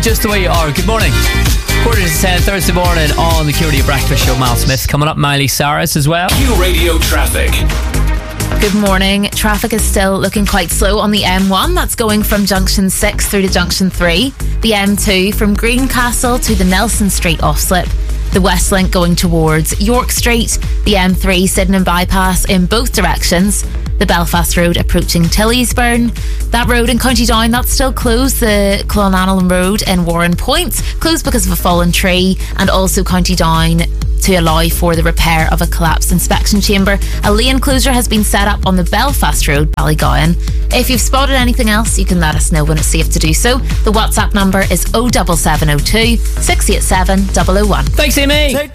Just the way you are. Good morning. 9:45 Thursday morning on the Q Radio Breakfast Show. Miles Smith coming up, Miley Cyrus as well. Q Radio traffic. Good morning. Traffic is still looking quite slow on the M1. That's going from Junction 6 through to Junction 3. The M2 from Greencastle to the Nelson Street off-slip. The Westlink going towards York Street. The M3 Sydenham bypass in both directions. The Belfast Road approaching Tillysburn. That road in County Down, that's still closed. The Clonannon Road in Warren Point, closed because of a fallen tree. And also County Down to allow for the repair of a collapsed inspection chamber. A lane closure has been set up on the Belfast Road, Ballygowan. If you've spotted anything else, you can let us know when it's safe to do so. The WhatsApp number is 07702 687 001. Thanks, Amy.